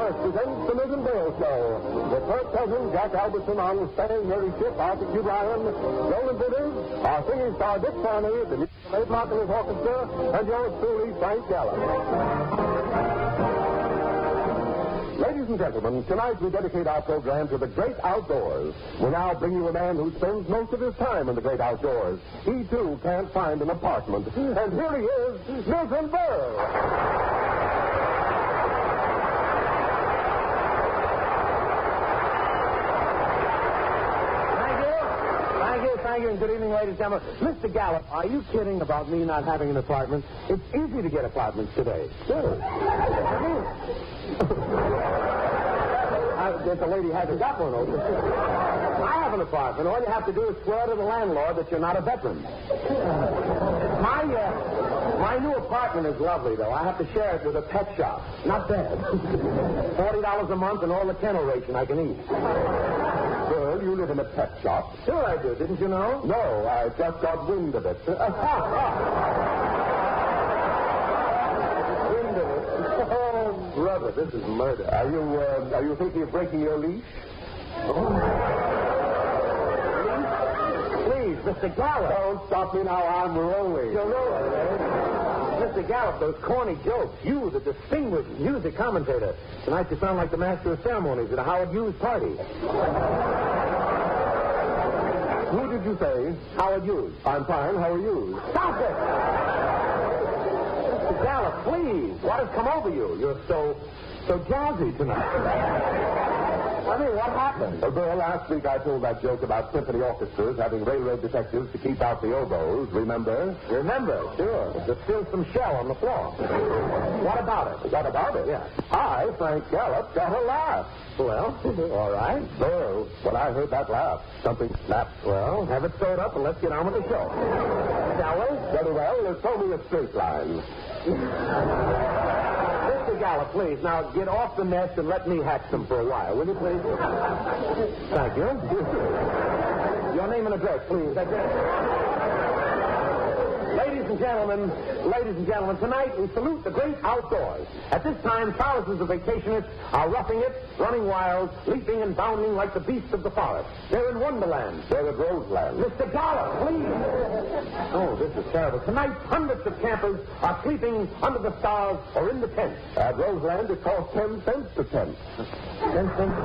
Morris presents the Milton Bale Show. With Bert Cousin, Jack Albertson on the staying Mary Ship, Arthur Q. Bryan, Roland Bitters, our singing star Dick Farney, the new Abe Martinez Orchestra, and yours truly, Frank Gallup. Ladies and gentlemen, tonight we dedicate our program to the great outdoors. We now bring you a man who spends most of his time in the great outdoors. He, too, can't find an apartment. And here he is, Milton Berle. Thank you, and good evening, ladies and gentlemen. Mr. Gallup, are you kidding about me not having an apartment? It's easy to get apartments today. Sure. I guess the lady hasn't got one open. I have an apartment. All you have to do is swear to the landlord that you're not a veteran. My new apartment is lovely, though. I have to share it with a pet shop. Not bad. $40 a month and all the kennel ration I can eat. Well, you live in a pet shop. Sure I do. Didn't you know? No, I just got wind of it. Wind of it? Oh, brother, this is murder. Are you thinking of breaking your lease? Please, Mr. Gallup. Don't stop me now. I'm rolling. You're rolling, eh? Mr. Gallup, those corny jokes. You, the distinguished music commentator. Tonight you sound like the master of ceremonies at a Howard Hughes party. Who did you say? Howard Hughes. I'm fine. How are you? Stop it! Mr. Gallup, please. What has come over you? You're so jazzy tonight. I mean, what happened? Well, last week I told that joke about symphony orchestras having railroad detectives to keep out the oboes. Remember? Remember, sure. There's still some shell on the floor. What about it? What about it? Yeah. I, Frank Gallup, got a laugh. Well, all right. Well, when I heard that laugh, something snapped. Well, have it sewed up and let's get on with the show. Shall we? Very well. It's only a straight line. Mr. Gallup, please, now get off the nest and let me hatch them for a while, will you, please? Thank you. Your name and address, please. Ladies and gentlemen, tonight we salute the great outdoors. At this time, thousands of vacationists are roughing it, running wild, leaping and bounding like the beasts of the forest. They're in Wonderland. They're at Roseland. Mr. Gallup, please. Oh, this is terrible. Tonight, hundreds of campers are sleeping under the stars or in the tents. At Roseland, it costs 10 cents to tent. 10 cents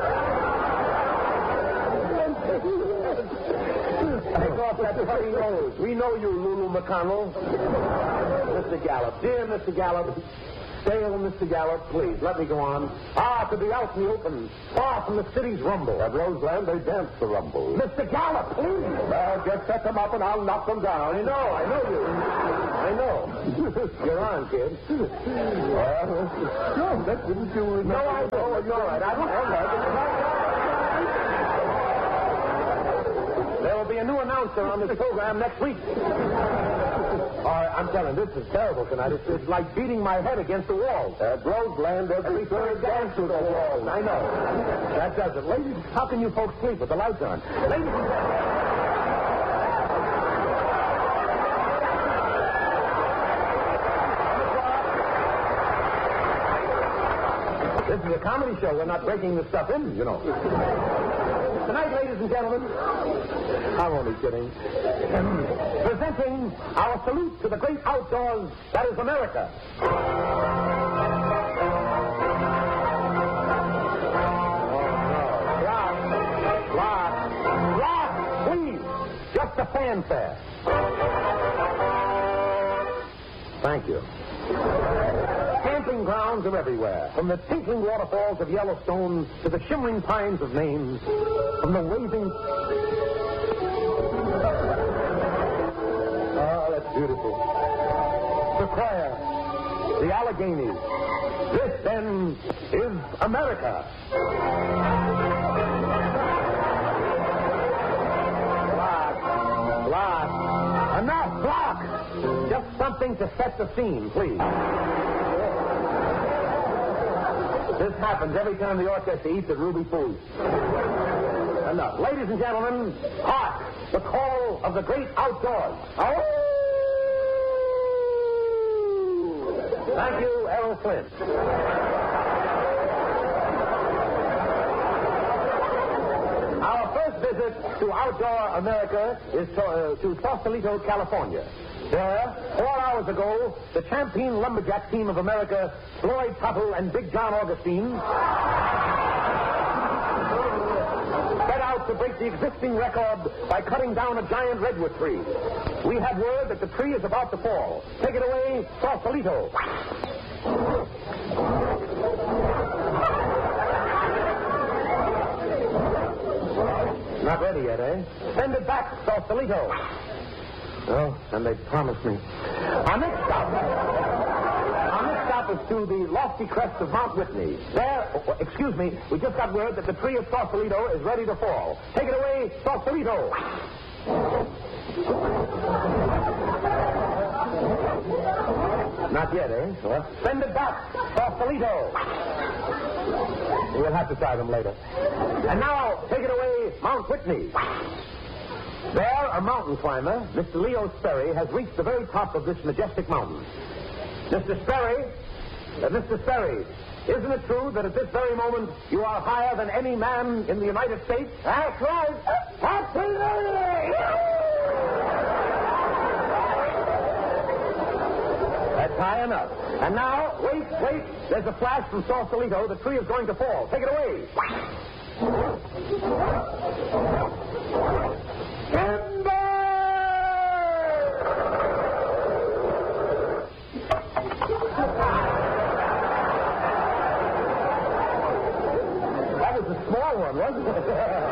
Take off that funny nose. We know you, Lulu McConnell. Mr. Gallup. Dear Mr. Gallup. Stale Mr. Gallup, please, let me go on. To be out in the open, far from the city's rumble. At Roseland, they dance the rumble. Mr. Gallup, please. Well, just set them up and I'll knock them down. I know you. I know. You're on, kid. No, that didn't you remember? No, I know. It's all right. There will be a new announcer on this program next week. I'm telling you, this is terrible tonight. It's like beating my head against the wall. At Roseland, every third dance to the wall. I know. That does it. Ladies, how can you folks sleep with the lights on? Ladies and gentlemen. This is a comedy show. We're not breaking the stuff in, you know. Tonight, ladies and gentlemen, I'm only kidding. Presenting our salute to the great outdoors, that is America. Rock, please. Just a fanfare. Thank you. Camping grounds are everywhere, from the tinkling waterfalls of Yellowstone to the shimmering pines of Maine, from the waving... Oh, that's beautiful. Sequoia, the Alleghenies. This, then, is America. Block. Enough, block. Just something to set the scene, please. This happens every time the orchestra eats at Ruby Foods. Enough. Ladies and gentlemen, hark, the call of the great outdoors. Oh! Thank you, Errol Flynn. visit to outdoor America is to Sausalito, California. There, 4 hours ago, the champion lumberjack team of America, Floyd Tuttle and Big John Augustine, set out to break the existing record by cutting down a giant redwood tree. We have word that the tree is about to fall. Take it away, Sausalito. Not ready yet, eh? Send it back, Sausalito. Oh, and they promised me. Our next stop is to the lofty crest of Mount Whitney. There, excuse me, we just got word that the tree of Sausalito is ready to fall. Take it away, Sausalito. Not yet, eh? Well, send it back, Sausalito. We'll have to try them later. And now, take it away, Mount Whitney. There, a mountain climber, Mr. Leo Sperry, has reached the very top of this majestic mountain. Mr. Sperry, isn't it true that at this very moment you are higher than any man in the United States? That's right. Absolutely. That's high enough. And now, wait. There's a flash from Sausalito. The tree is going to fall. Take it away. That was a small one, wasn't it?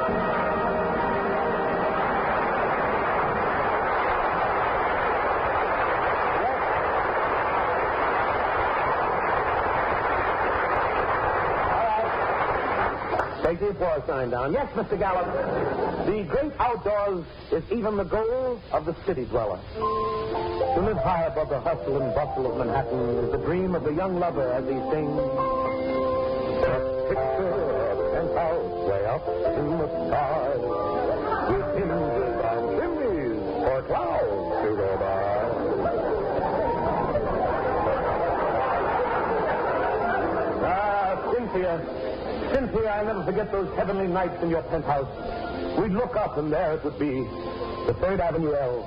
Take the applause sign down. Yes, Mr. Gallup, the great outdoors is even the goal of the city dweller. To live high above the hustle and bustle of Manhattan is the dream of the young lover as he sings. Picture of a penthouse way up in the sky with hinges and chimneys for clouds to go by. Cynthia, I'll never forget those heavenly nights in your penthouse. We'd look up, and there it would be, the 3rd Avenue L.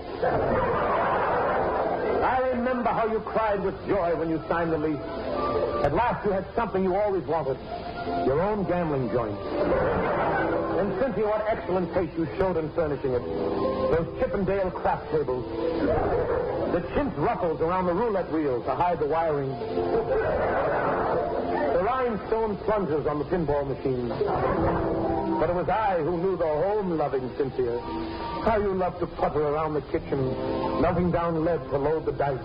I remember how you cried with joy when you signed the lease. At last you had something you always wanted, your own gambling joint. And Cynthia, what excellent taste you showed in furnishing it. Those Chippendale craft tables. The chintz ruffles around the roulette wheel to hide the wiring. The rhinestone plungers on the pinball machine. But it was I who knew the home-loving Cynthia. How you loved to putter around the kitchen, melting down lead to load the dice.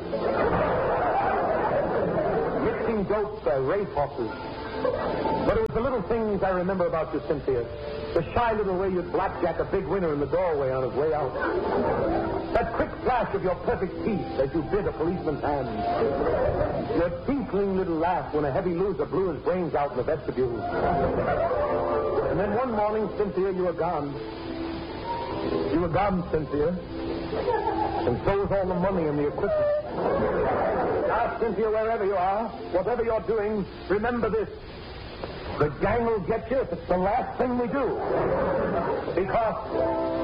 Mixing dope for race horses. But it was the little things I remember about you, Cynthia. The shy little way you'd blackjack a big winner in the doorway on his way out. That quick flash of your perfect teeth as you bid a policeman's hand. Your tinkling little laugh when a heavy loser blew his brains out in the vestibule. And then one morning, Cynthia, you were gone. You were gone, Cynthia. And so was all the money and the equipment. Now, Cynthia, wherever you are, whatever you're doing, remember this. The gang will get you if it's the last thing we do. Because